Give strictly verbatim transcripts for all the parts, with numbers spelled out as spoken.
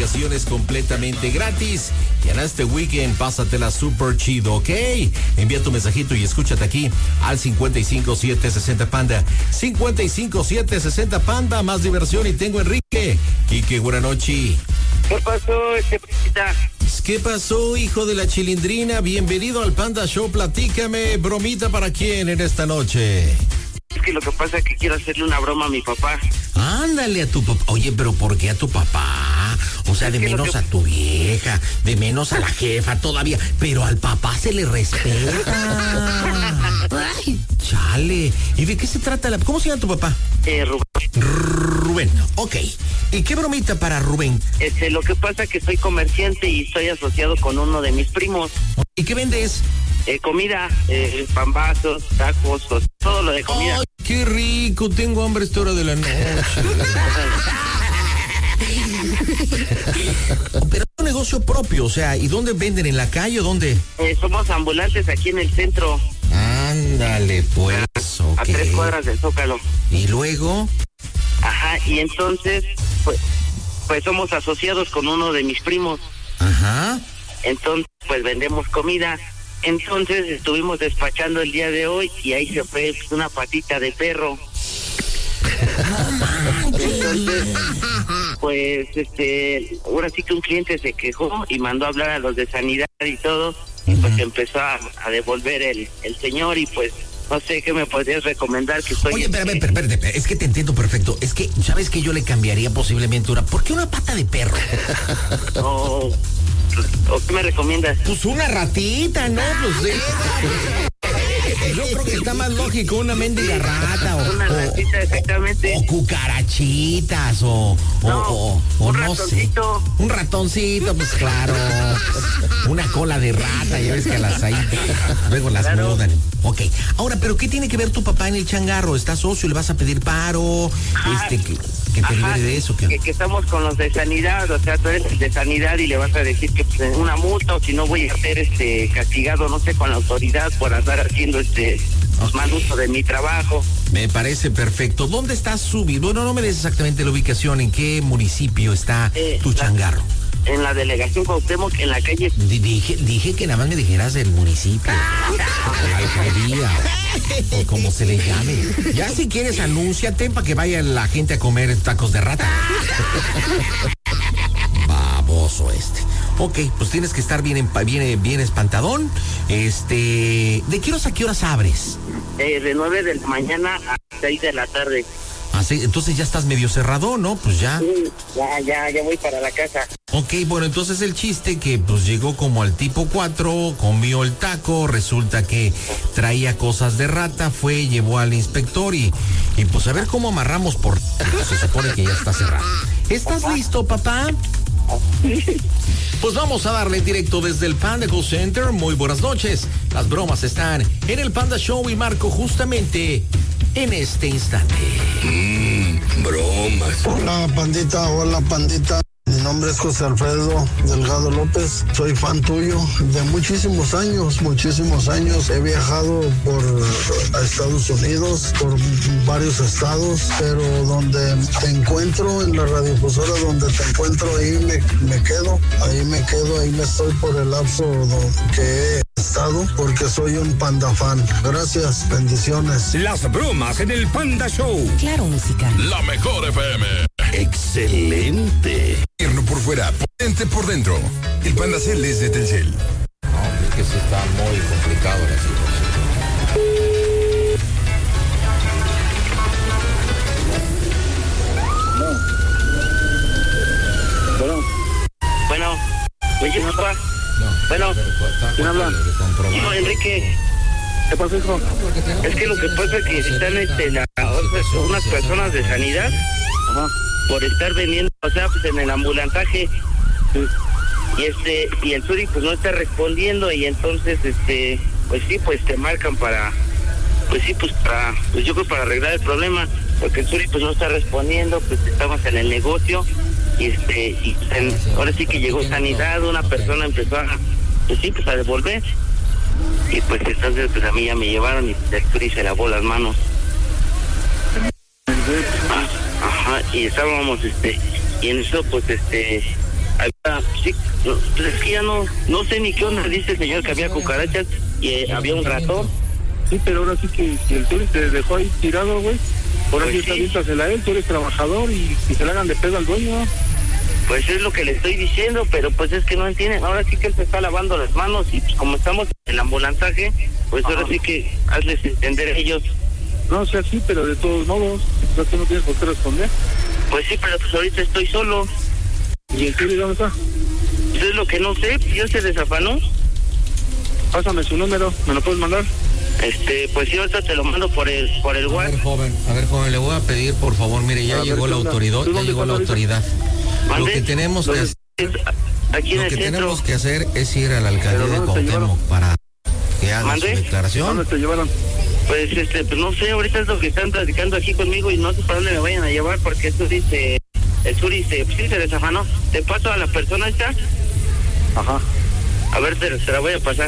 ubicaciones completamente gratis. Y en este weekend, pásatela super chido, ¿ok? Envía tu mensajito y escúchate aquí al cincuenta y cinco siete sesenta Panda. cincuenta y cinco siete sesenta Panda, más diversión. Y tengo Enrique. Quique, buena noche. ¿Qué pasó, este p***? ¿Qué pasó, hijo de la chilindrina? Bienvenido al Panda Show. Platícame, bromita para quién en esta noche. Es que lo que pasa es que quiero hacerle una broma a mi papá. Ándale a tu papá. Oye, pero ¿por qué a tu papá? O sea, de menos que... a tu vieja, de menos a la jefa todavía, pero al papá se le respeta. Ay, chale. ¿Y de qué se trata la... ¿Cómo se llama tu papá? Eh, Rubén. Rubén, ok. ¿Y qué bromita para Rubén? Este, lo que pasa es que soy comerciante y estoy asociado con uno de mis primos. ¿Y qué vendes? Eh, comida, eh, pambazos, tacos, todo lo de comida. ¡Ay, qué rico! Tengo hambre a esta hora de la noche. Pero es un negocio propio, o sea, ¿y dónde venden? ¿En la calle o dónde? Eh, somos ambulantes aquí en el centro. Ándale, pues, a, a tres cuadras del Zócalo. ¿Y luego? Ajá, y entonces, pues, pues somos asociados con uno de mis primos. Ajá. Entonces, pues vendemos comida. Entonces estuvimos despachando el día de hoy y ahí se fue una patita de perro. Entonces, pues, este, ahora sí que un cliente se quejó y mandó a hablar a los de sanidad y todo, y pues empezó a, a devolver el, el señor y pues, no sé qué me podrías recomendar que estoy... Oye, espérame, espérame, espérame, es que te entiendo perfecto. Es que, ¿sabes qué? Yo le cambiaría posiblemente una... ¿Por qué una pata de perro? No... ¿O qué me recomiendas? Pues una ratita, ¿no? Pues, eh. Yo creo que está más lógico una mendiga rata o... Una ratita, exactamente. O cucarachitas o... No, o, o un no ratoncito. Sé. Un ratoncito, pues claro. Una cola de rata, ya ves que las ahí luego las claro. mudan. Ok, ahora, ¿pero qué tiene que ver tu papá en el changarro? ¿Estás socio? ¿Le vas a pedir paro? Ajá. Este, que, que te libere de eso. Que, que estamos con los de sanidad, o sea, tú eres el de sanidad y le vas a decir que pues, una multa o si no voy a ser este castigado, no sé, con la autoridad por andar haciendo este okay. mal uso de mi trabajo. Me parece perfecto. ¿Dónde estás subido? Bueno, no me des exactamente la ubicación, ¿en qué municipio está eh, tu changarro? En la delegación Cuauhtémoc, en la calle... Dije, dije que nada más me dijeras del municipio, la alcaldía, o, o como se le llame. Ya si quieres, anúnciate para que vaya la gente a comer tacos de rata. Baboso este. Ok, pues tienes que estar bien, bien, bien espantadón. Este, ¿de qué horas a qué horas abres? Eh, de nueve de la mañana a seis de la tarde. Así, entonces ya estás medio cerrado, ¿no? Pues ya. Sí, ya, ya, ya voy para la casa. Ok, bueno, entonces el chiste que pues llegó como al tipo cuatro, comió el taco, resulta que traía cosas de rata, fue, llevó al inspector y, y pues a ver cómo amarramos por... Se supone que ya está cerrado. ¿Estás listo, papá? Pues vamos a darle directo desde el Panda Call Center. Muy buenas noches. Las bromas están en el Panda Show y marco justamente en este instante. Mmm, bromas. Hola, pandita, hola, pandita. Mi nombre es José Alfredo Delgado López, soy fan tuyo de muchísimos años, muchísimos años. He viajado por Estados Unidos, por varios estados, pero donde te encuentro, en la radiodifusora donde te encuentro, ahí me, me quedo, ahí me quedo, ahí me estoy por el lapso que he estado, porque soy un panda fan. Gracias, bendiciones. Las bromas en el Panda Show. Claro, música. La mejor F M. Excelente. Por fuera, potente por dentro. El Panda Cel es de Telcel. No, es que sí está muy complicado la situación. Bueno. Bueno. Oye, papá. No. Bueno. ¿Quién habla? No, Enrique. ¿Qué pasó, hijo? Es que lo que pasa es que están este, la, unas personas de sanidad. Ajá. Por estar vendiendo, o sea, pues en el ambulantaje, y este, y el Suri pues no está respondiendo, y entonces este, pues sí, pues te marcan para, pues sí, pues para, pues yo creo para arreglar el problema, porque el Suri pues no está respondiendo, pues estamos en el negocio, y este, y en, ahora sí que llegó sanidad, una persona empezó a, pues sí, pues a devolver, y pues entonces pues a mí ya me llevaron y el Suri se lavó las manos. Ajá, y estábamos, este, y en eso, pues, este, había, sí, pues es que ya no, no sé ni qué onda, dice el señor que había cucarachas y eh, había un ratón. Sí, pero ahora sí que si el Turi te dejó ahí tirado, güey, ahora pues sí está aviéntasela a él, tú eres trabajador y, y se le hagan de pedo al dueño. Pues es lo que le estoy diciendo, pero pues es que no entienden. Ahora sí que él se está lavando las manos y pues como estamos en el ambulantaje, pues Ajá. ahora sí que hazles entender a ellos. No, o sea, sí, pero de todos modos, ¿tú no tienes por qué responder? Pues sí, pero pues ahorita estoy solo. ¿Y el Turi dónde está? Pues es lo que no sé, yo se desafanó. Pásame su número, ¿me lo puedes mandar? Este, pues yo ahorita te lo mando por el por el WhatsApp. A ver, joven, a ver, joven, le voy a pedir, por favor, mire, ya a llegó la autoridad, ya llegó la autoridad. Lo que tenemos que hacer, aquí lo en que el tenemos que hacer es ir a la alcaldía de Cuauhtémoc para que haga ¿Mande? su declaración. ¿Dónde te llevaron? Pues este, pues no sé, ahorita es lo que están platicando aquí conmigo y no sé para dónde me vayan a llevar porque esto dice, el sur dice, pues sí se desafanó. Te paso a la persona esta. Ajá. A ver, te, te la voy a pasar.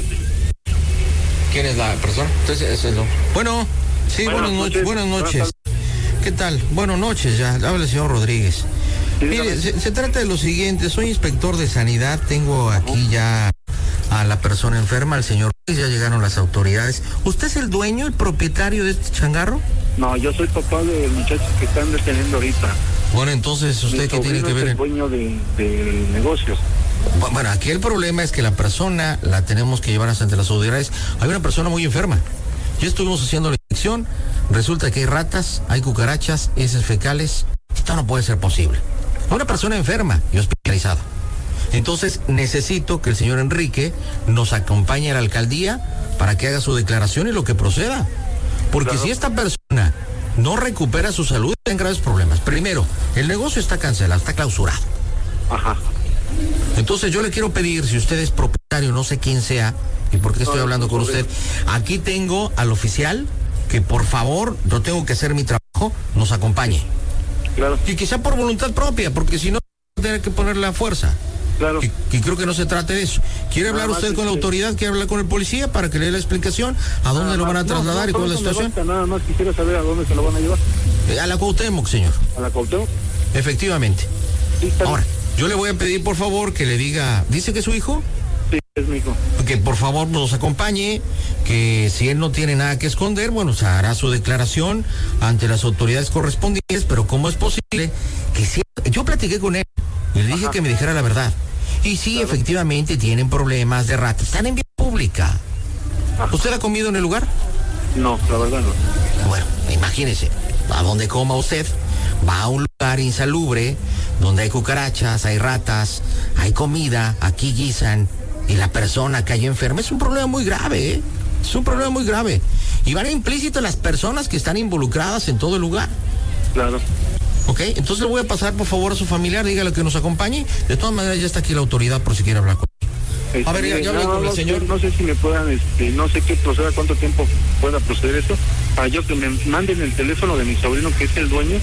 ¿Quién es la persona? Entonces, ese es lo... Bueno, sí, bueno, buenas noches, buenas noches. ¿Qué tal? Buenas noches, ya, habla el señor Rodríguez. Sí, mire, se, se trata de lo siguiente, soy inspector de sanidad, tengo aquí ya a la persona enferma, al señor Rodríguez, ya llegaron las autoridades. ¿Usted es el dueño, el propietario de este changarro? No, yo soy papá de muchachos que están deteniendo ahorita. Bueno, entonces, ¿usted qué tiene que ver? Es el dueño de, del negocio. Bueno, aquí el problema es que la persona la tenemos que llevar hasta ante las autoridades. Hay una persona muy enferma. Ya estuvimos haciendo la inspección, resulta que hay ratas, hay cucarachas, heces fecales. Esto no puede ser posible. Una persona enferma y hospitalizada. Entonces necesito que el señor Enrique nos acompañe a la alcaldía para que haga su declaración y lo que proceda. Porque claro, si esta persona no recupera su salud, tiene graves problemas. Primero, el negocio está cancelado, está clausurado. Ajá. Entonces yo le quiero pedir, si usted es propietario, no sé quién sea, y por qué estoy hablando con usted, aquí tengo al oficial, que por favor, yo tengo que hacer mi trabajo, nos acompañe. Claro. Y quizá por voluntad propia, porque si no, tener que ponerle a fuerza. Claro. Y, y creo que no se trate de eso. ¿Quiere hablar usted con la autoridad? ¿Quiere hablar con el policía para que le dé la explicación? ¿A dónde lo van a trasladar y cuál es la situación? Nada más quisiera saber a dónde se lo van a llevar. A la Cuauhtémoc, señor. ¿A la Cuauhtémoc? Efectivamente. Sí, está Ahora, yo le voy a pedir, por favor, que le diga... ¿Dice que es su hijo? Sí, es mi hijo. Que por favor nos acompañe, que si él no tiene nada que esconder, bueno, se hará su declaración ante las autoridades correspondientes, pero ¿cómo es posible que si... Yo platiqué con él y le dije Ajá. que me dijera la verdad. Y sí, claro, efectivamente tienen problemas de ratas, están en vía pública. Ajá. ¿Usted ha comido en el lugar? No, la verdad no. Bueno, imagínese, a donde coma usted, va a un lugar insalubre, donde hay cucarachas, hay ratas, hay comida, aquí guisan, y la persona cayó enferma. Es un problema muy grave, ¿eh? Es un problema muy grave. Y van implícitas las personas que están involucradas en todo el lugar. Claro. Ok, entonces le voy a pasar por favor a su familiar, dígale que nos acompañe. De todas maneras ya está aquí la autoridad por si quiere hablar con él. Este, a ver, ya, ya hablé no, con el no, señor. No sé si me puedan, este, no sé qué proceda, cuánto tiempo pueda proceder esto, para yo que me manden el teléfono de mi sobrino que es el dueño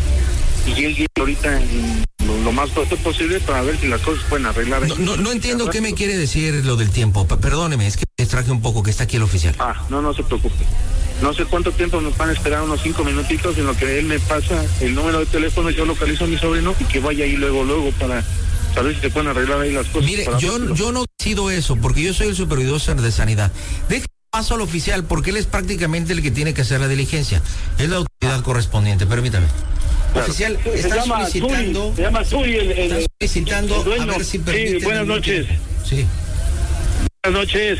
y él llegue ahorita en lo, lo más pronto posible para ver si las cosas pueden arreglar. No, no, no entiendo qué me quiere decir lo del tiempo. P- perdóneme, es que me distraje un poco, que está aquí el oficial. Ah, no, no se preocupe. No sé cuánto tiempo nos van a esperar, unos cinco minutitos, en lo que él me pasa el número de teléfono, yo localizo a mi sobrino y que vaya ahí luego, luego para saber si se pueden arreglar ahí las cosas. Mire, yo, yo no decido eso, porque yo soy el supervisor de sanidad. Deje paso al oficial, porque él es prácticamente el que tiene que hacer la diligencia. Es la autoridad ah. correspondiente, permítame. Claro. Oficial, sí, está solicitando... Turi, se llama Turi el, el, está solicitando el dueño. A ver si permite... Sí, buenas noches. Sí. Buenas noches.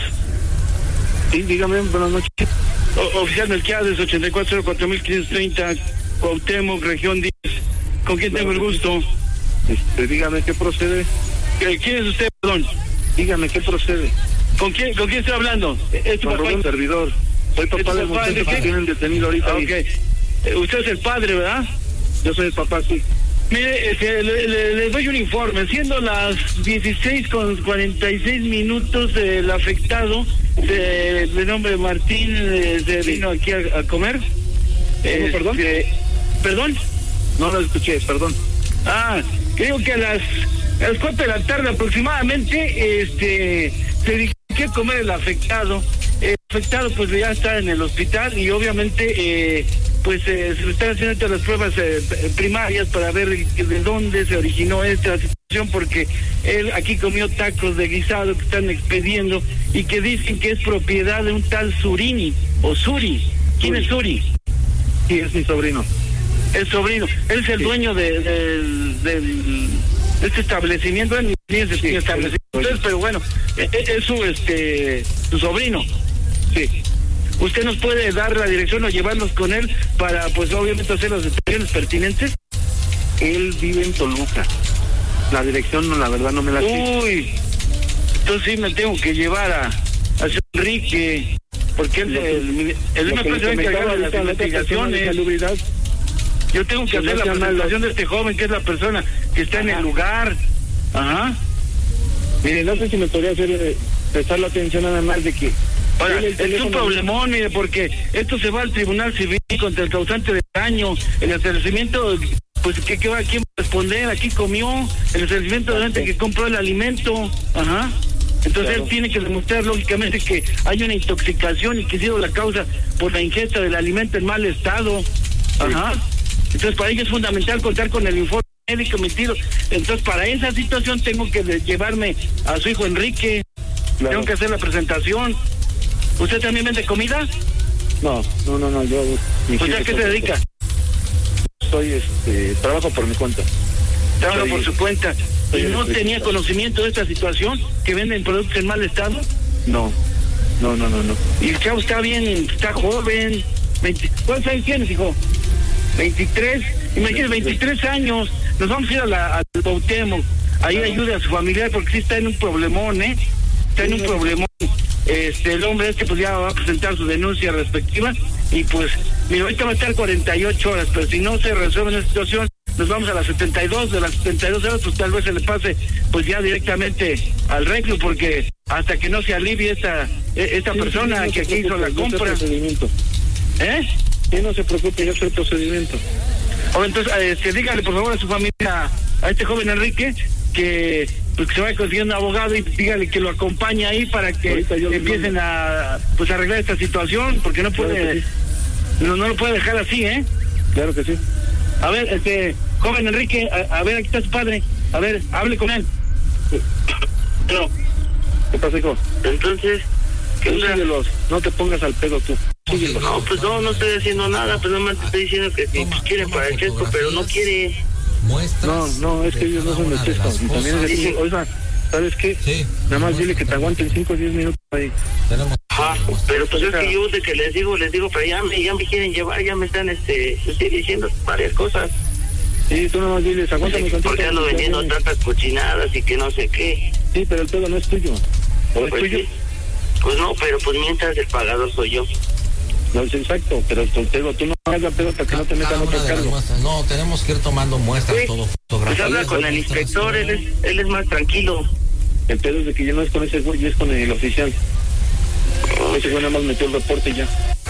Sí, dígame, buenas noches. O, oficial Melquiades, ochenta y cuatro cero cuatro mil quinientos treinta, Cuauhtémoc, región diez. ¿Con quién tengo el gusto? Este, dígame, ¿qué procede? ¿Quién es usted, perdón? Dígame, ¿qué procede? ¿Con quién, con quién estoy hablando? ¿Es tu papá? Un servidor. Soy papá de muchachos que tienen detenido ahorita. Ok. Eh, usted es el padre, ¿verdad? Yo soy el papá, sí. Mire, este, le, le, le doy un informe. Siendo las dieciséis con cuarenta y seis minutos, eh, el afectado, de, de nombre Martín, eh, se vino aquí a, a comer. Eh, ¿Perdón? Este, ¿Perdón? No lo escuché, perdón. Ah, creo que a las, a las cuatro de la tarde aproximadamente, este, se dirigió a comer el afectado. El afectado pues ya está en el hospital y obviamente eh, pues eh, se le están haciendo todas las pruebas eh, primarias para ver de dónde se originó esta situación porque él aquí comió tacos de guisado que están expediendo y que dicen que es propiedad de un tal Surini o Suri. ¿Quién es Suri? Sí, es mi sobrino. El sobrino. Él es el sí. dueño de, de, de, de este establecimiento, ni es de sí, establecimiento, sí. pero bueno, es, es su este su sobrino. Sí. ¿Usted nos puede dar la dirección o llevarnos con él para, pues obviamente, hacer las detenciones pertinentes? Él vive en Toluca. La dirección, no, la verdad, no me la sé. Uy, entonces sí me tengo que llevar a, a Enrique, porque él, el, el, el me puede encargar de las investigaciones. Yo tengo que hacer la presentación de este joven, que es la persona que está Ajá. en el lugar. Ajá. Mire, no sé si me podría hacer eh, prestar la atención nada más de que... Ahora, es un problemón, mire, porque esto se va al Tribunal Civil contra el causante de daño, el establecimiento... Pues, ¿qué, qué va? ¿Quién va a responder? Aquí comió el establecimiento de gente que compró el alimento. Ajá. Entonces claro. él tiene que demostrar lógicamente que hay una intoxicación y que ha sido la causa por la ingesta del alimento en mal estado. Ajá. Entonces para ello es fundamental contar con el informe médico emitido. Entonces para esa situación tengo que de, llevarme a su hijo Enrique. Claro. Tengo que hacer la presentación. ¿Usted también vende comida? No, no, no, no. Yo. ¿Usted a qué se dedica? Soy, este, trabajo por mi cuenta. Trabajo por su cuenta. ¿Y no tenía conocimiento de esta situación? ¿Que venden productos en mal estado? No, no, no, no, no. Y el chavo está bien, está joven. veinte ¿Cuántos años tienes, hijo? veintitrés. Imagínate, veintitrés años. Nos vamos a ir a la, al Cuauhtémoc. Ahí claro. ayude a su familiar porque sí está en un problemón, ¿eh? Está en un problemón. Este, el hombre este pues ya va a presentar su denuncia respectiva y pues, mira, ahorita va a estar cuarenta y ocho horas, pero si no se resuelve la situación, nos vamos a las setenta y dos, de las setenta y dos horas, pues tal vez se le pase pues ya directamente al reclu, porque hasta que no se alivie esta esta sí, persona sí, no que aquí hizo la compra. ¿Eh? Sí, no se preocupe, yo soy el procedimiento. O entonces, este, dígale por favor a su familia, a este joven Enrique, que pues que se vaya consiguiendo un abogado y dígale que lo acompañe ahí para que empiecen a pues a arreglar esta situación, porque no puede claro sí. no, no lo puede dejar así, ¿eh? Claro que sí. A ver, este joven Enrique, a, a ver, aquí está su padre, a ver, hable con él. No. ¿Qué pasa, hijo? Entonces, ¿qué onda? Síguelos, no te pongas al pedo tú. Síguelos. No, pues no, no estoy haciendo nada, pues nomás te estoy diciendo que si pues, quiere para el chesco, pero no quiere. No, no, es que ellos no son de chesco. Y también es de oiga, ¿sabes qué? Sí. Nada más dile que te aguanten cinco o diez minutos ahí. Ah, pero pues es que yo de que les digo, les digo, pero ya me, ya me quieren llevar, ya me están este, estoy diciendo varias cosas. Sí, tú nada más diles, aguántame tantito. Porque ando vendiendo tantas cochinadas y que no sé qué. Sí, pero el pedo no es tuyo. ¿O es pues tuyo? Sí. Pues no, pero pues mientras el pagador soy yo. No es exacto, pero tú, tú no hagas pedo hasta que no te metan otro cargo. No, tenemos que ir tomando muestras, sí. todo fotografías. Pues habla con el inspector, él es, él es más tranquilo. El pedo es de que yo no es con ese güey, es con el oficial. Ese güey nada más metió el reporte y ya.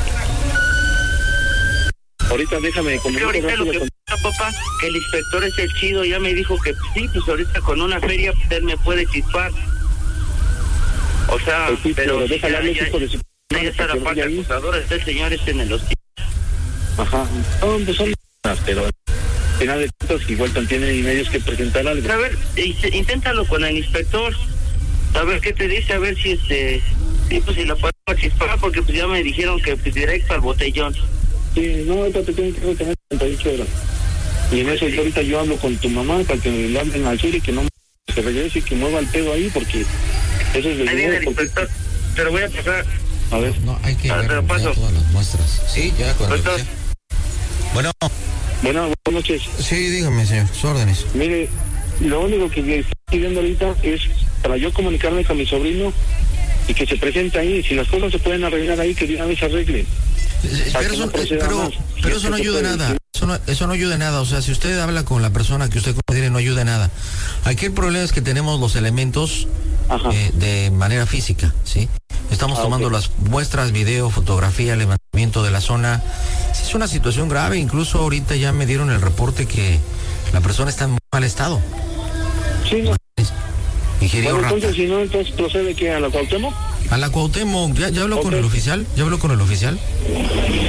Ahorita déjame con el ahorita lo que con... pasa, papá, que el inspector es el chido, ya me dijo que sí, pues ahorita con una feria pues, él me puede chispar. O sea, pues sí, pero, pero déjale hablar hijo de su... Ya está la parte acusadora, está el señor este en el hospital. Ajá, no, pues son pero al final de cuentas igual también tienen medios que presentar algo. A ver, inténtalo con el inspector, a ver qué te dice, a ver si este, sí, pues si la puedo chispar, porque pues ya me dijeron que pues, directo al botellón. Sí, no, ahorita te tienen que retener treinta y ocho horas. Y en eso sí. ahorita yo hablo con tu mamá para que le hablen al sur y que no se regrese y que mueva el pedo ahí, porque eso es de ahí viene el inspector, te lo voy a pasar. A ver. No, hay que ver todas las muestras. Sí, ya con el... Bueno. Bueno, buenas noches. Sí, dígame, señor, sus órdenes. Mire, lo único que le estoy pidiendo ahorita es para yo comunicarme con mi sobrino y que se presente ahí. Si las cosas se pueden arreglar ahí, que de una vez se arreglen. Pero eso no, pero, pero eso no ayuda en nada. Eso no, eso no ayuda en nada. O sea, si usted habla con la persona que usted considere, no ayuda en nada. Aquí el problema es que tenemos los elementos eh, de manera física, ¿sí? Estamos ah, tomando okay. las muestras, video, fotografía, levantamiento de la zona. Sí, es una situación grave. Incluso ahorita ya me dieron el reporte que la persona está en mal estado. Sí, no. Ingirió bueno, entonces, si no, entonces procede que a la Cuauhtémoc. A la Cuauhtémoc, ¿ya, ya habló okay. con el oficial? ¿Ya habló con el oficial?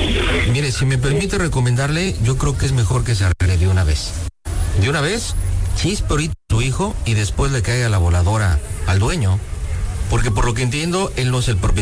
Mire, si me permite recomendarle, yo creo que es mejor que se arregle de una vez. De una vez, chispe ahorita a tu hijo y después le caiga la voladora al dueño. Porque por lo que entiendo, él no es el propietario